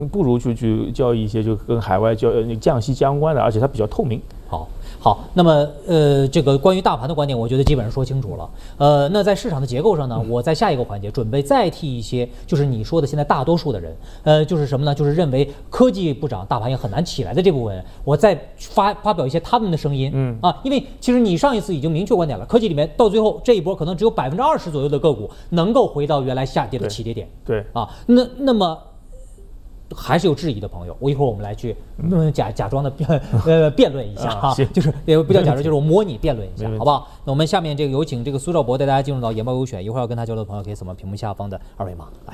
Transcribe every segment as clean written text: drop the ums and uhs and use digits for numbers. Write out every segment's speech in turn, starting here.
不如去交易一些就跟海外降息相关的，而且它比较透明。 好，那么这个关于大盘的观点，我觉得基本上说清楚了。那在市场的结构上呢，我在下一个环节准备再替一些，就是你说的现在大多数的人，就是什么呢？就是认为科技不涨，大盘也很难起来的这部分人，我再发表一些他们的声音。因为其实你上一次已经明确观点了，科技里面到最后这一波可能只有20%左右的个股能够回到原来下跌的起跌点。 对啊，那么。还是有质疑的朋友，一会儿我们来去假装的辩论一下哈，就是也不叫假装，就是我模拟辩论一下，好不好？那我们下面这个有请这个苏兆博带大家进入到研报优选，一会儿要跟他交流的朋友可以扫描屏幕下方的二维码来。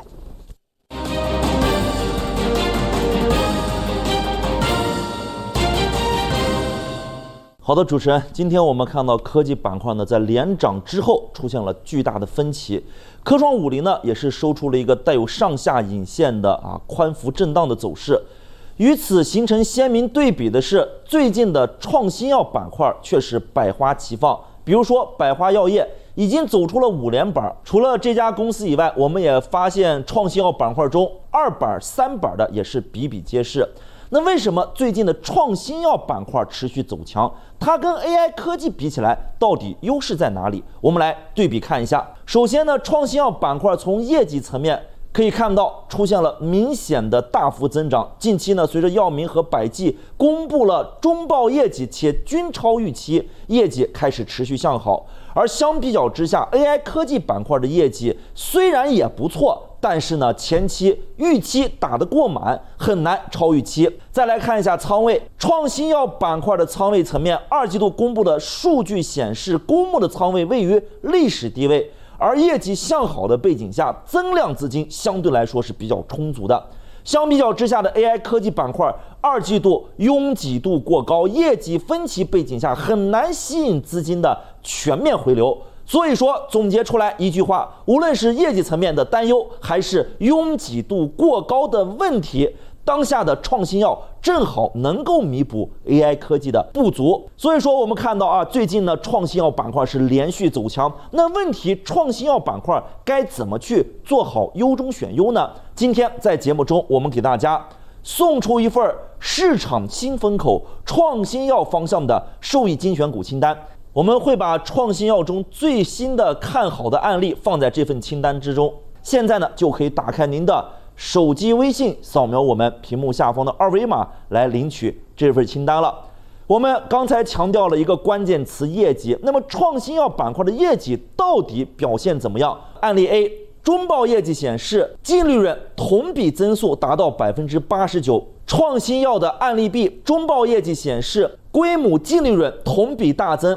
好的，主持人，今天我们看到科技板块呢，在连涨之后出现了巨大的分歧。科创50呢，也是收出了一个带有上下影线的宽幅震荡的走势。与此形成鲜明对比的是，最近的创新药板块却是百花齐放。比如说，百花药业已经走出了5连板。除了这家公司以外，我们也发现创新药板块中2板、3板的也是比比皆是。那为什么最近的创新药板块持续走强？它跟 AI 科技比起来，到底优势在哪里？我们来对比看一下。首先呢，创新药板块从业绩层面可以看到出现了明显的大幅增长。近期呢，随着药明和百济公布了中报业绩且均超预期，业绩开始持续向好。而相比较之下 ，AI 科技板块的业绩虽然也不错，但是呢，前期预期打得过满，很难超预期。再来看一下仓位，创新药板块的仓位层面，2季度公布的数据显示，公募的仓位位于历史低位，而业绩向好的背景下，增量资金相对来说是比较充足的。相比较之下的 AI 科技板块，2季度拥挤度过高，业绩分歧背景下很难吸引资金的全面回流。所以说，总结出来一句话，无论是业绩层面的担忧，还是拥挤度过高的问题，当下的创新药正好能够弥补 AI 科技的不足。所以说我们看到最近呢创新药板块是连续走强。那问题，创新药板块该怎么去做好优中选优呢？今天在节目中，我们给大家送出一份市场新风口创新药方向的受益精选股清单。我们会把创新药中最新的看好的案例放在这份清单之中。现在呢，就可以打开您的手机微信，扫描我们屏幕下方的二维码来领取这份清单了。我们刚才强调了一个关键词业绩，那么创新药板块的业绩到底表现怎么样？案例 A， 中报业绩显示净利润同比增速达到 89%。创新药的案例 B， 中报业绩显示规模净利润同比大增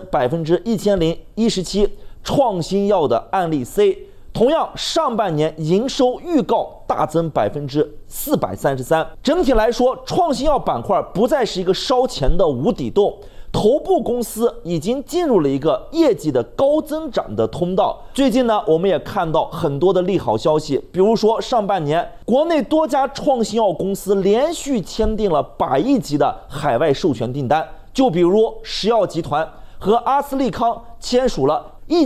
1017%。创新药的案例 C， 同样上半年营收预告大增 433%。整体来说，创新药板块不再是一个烧钱的无底洞，头部公司已经进入了一个业绩的高增长的通道。最近呢，我们也看到很多的利好消息，比如说上半年国内多家创新药公司连续签订了100亿级的海外授权订单，就比如石药集团和阿斯利康签署了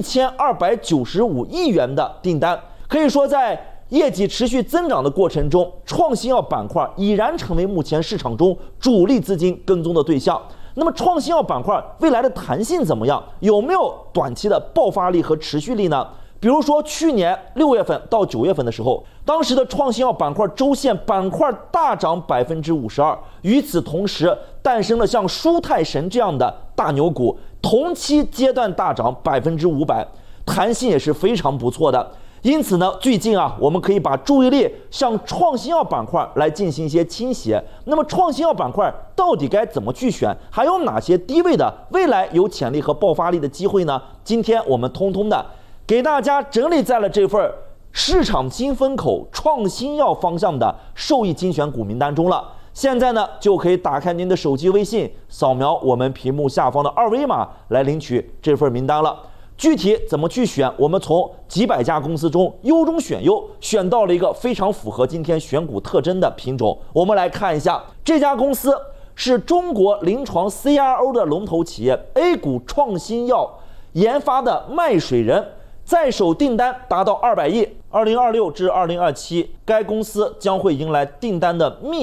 1295亿元的订单。可以说，在业绩持续增长的过程中，创新药板块已然成为目前市场中主力资金跟踪的对象。那么创新药板块未来的弹性怎么样？有没有短期的爆发力和持续力呢？比如说去年6月份到9月份的时候，当时的创新药板块周线板块大涨 52%。与此同时，诞生了像舒泰神这样的大牛股，同期阶段大涨 500%， 弹性也是非常不错的。因此呢，最近我们可以把注意力向创新药板块来进行一些倾斜。那么创新药板块到底该怎么去选？还有哪些低位的未来有潜力和爆发力的机会呢？今天我们通通的给大家整理在了这份市场新风口创新药方向的受益精选股名单中了。现在呢，就可以打开您的手机微信，扫描我们屏幕下方的二维码来领取这份名单了。具体怎么去选，我们从几百家公司中优中选优，选到了一个非常符合今天选股特征的品种。我们来看一下，这家公司是中国临床 CRO 的龙头企业 A 股创新药研发的麦水人，在手订单达到200亿， 2026至2027，该公司将会迎来订单的密